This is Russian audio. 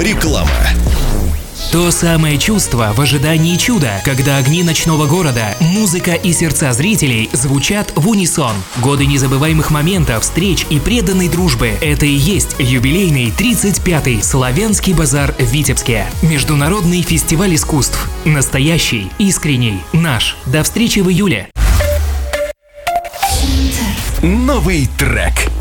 Реклама. То самое чувство в ожидании чуда, когда огни ночного города, музыка и сердца зрителей звучат в унисон. Годы незабываемых моментов, встреч и преданной дружбы – это и есть юбилейный 35-й Славянский базар в Витебске. Международный фестиваль искусств. Настоящий, искренний, наш. До встречи в июле. Новый трек.